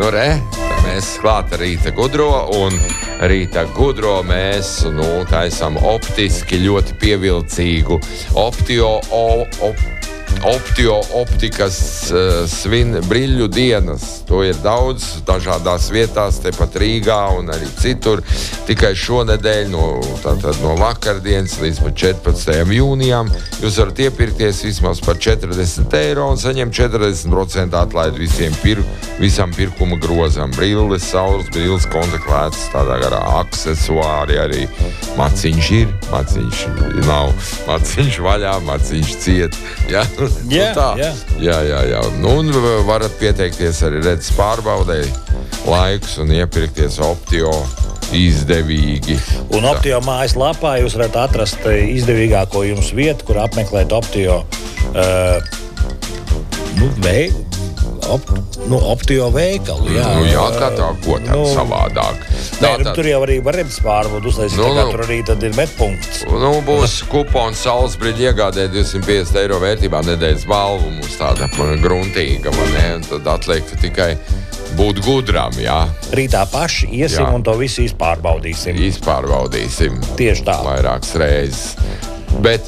Mēs klāt Rīta Gudro, un Rīta Gudro mēs taisam optiski ļoti pievilcīgu optikas svin briļu dienas. To ir daudz dažādās vietās, tepat Rīgā un arī citur. Tikai šonedēļ no vakardienas līdz 14. jūnijām jūs varat iepirkties vismaz par €40 un saņemt 40% atlaidi visam pirkuma grozam. Brilles, saules brilles, kontaklētas, tādā garā aksesuāri arī. Maciņš ir, maciņš nav, maciņš vaļā, maciņš ciet. Ja? Jā. Un varat pieteikties arī redzes pārbaudē laikus un iepirkties Optio izdevīgi. Un Optio mājaslapā jūs varat atrast izdevīgāko jums vietu, kur apmeklēt Optio Optio veikalu. Jā, kā tā, ko tad savādāk. Tur jau arī var redzes pārbaudu uztaisīt, tur arī tad ir metpunkts. Būs kupons saules briļu iegādē €250 vērtībā nedēļas balvu. Mums tāda gruntīga, un tad atliek tikai būt gudram, jā. Rītā paši iesim un to visu izpārbaudīsim. Tieši tā. Vairākas reizes. Bet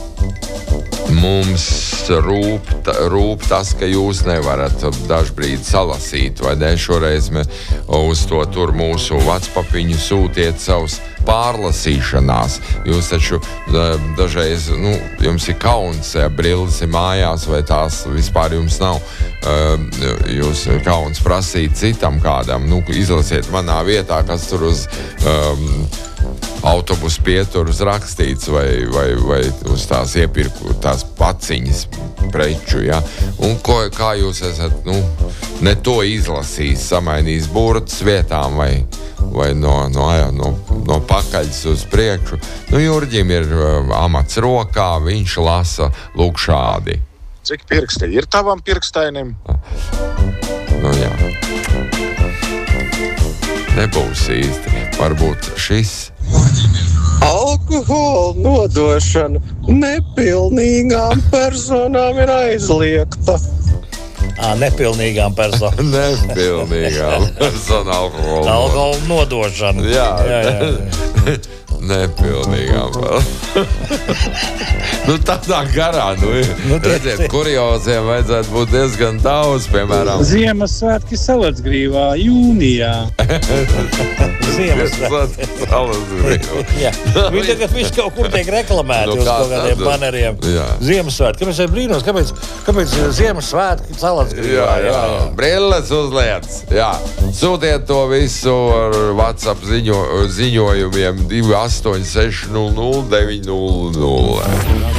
mums rūp tas, ka jūs nevarat dažbrīd salasīt, vai ne? Šoreiz mēs uz to tur mūsu vatspapiņu sūtiet savus pārlasīšanās. Jūs taču dažreiz, jums ir kauns, ja brilles ir mājās, vai tās vispār jums nav. Jūs kauns prasīt citam kādam, izlasiet manā vietā, kas tur uz autobusu pieturas rakstīts vai uz tās iepirku, tās paciņas preču, ja? Un kā jūs esat, ne to izlasījis, samainījis burtas vietām vai no pakaļas uz priekšu. Jurģim ir amats rokā, viņš lasa lūk šādi. Cik pirksti ir tavam pirkstainim? Jā. Nebūs īsti. Varbūt šis. Alkohola nodošana nepilnīgām personām ir aizliegta. Nepilnīgām personām. Nepilnīgām personām alkohola nodošana. Jā. Nepilnīgām. Tādā garā, redziet, kurioziem vajadzētu būt diezgan daudz, piemēram. Ziemassvētki Salacgrīvā jūnijā. Ziemassvētki Salacgrīvā. Viņi tagad visu kaut kur tiek reklamēti uz kaut kādiem baneriem. Ziemassvētki. Kāpēc es brīnos? Kāpēc Ziemassvētki Salacgrīvā? Jā. Brilles uzliec. Jā. Sūtiet to visu ar WhatsApp ziņojumiem 286 00 900.